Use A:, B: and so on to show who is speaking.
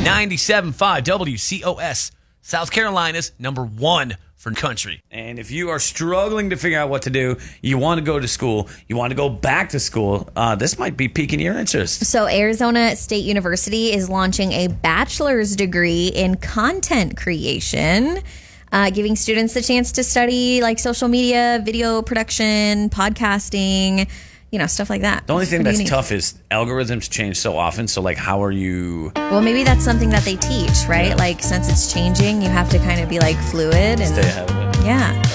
A: 97.5 WCOS, South Carolina's #1 for country.
B: And if you are struggling to figure out what to do, you want to go to school, you want to go back to school, this might be piquing your interest.
C: So Arizona State University is launching a bachelor's degree in content creation, giving students the chance to study like social media, video production, podcasting, stuff like that.
B: The only thing that's
C: unique.
B: tough is algorithms change so often. So, like, how are you...
C: Well, maybe that's something that they teach, right?
B: Yeah.
C: Like, since it's changing, you have to kind of be like fluid and
B: Stay ahead of it.
C: Yeah.